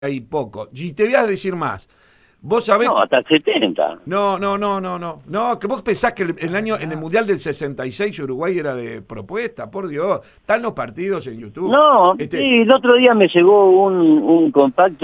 y poco. Y te voy a decir más. Vos sabés... No, hasta el 70. No, que vos pensás que el año, en el Mundial del 66 Uruguay era de propuesta, por Dios. Están los partidos en YouTube. No, sí, el otro día me llegó un compacto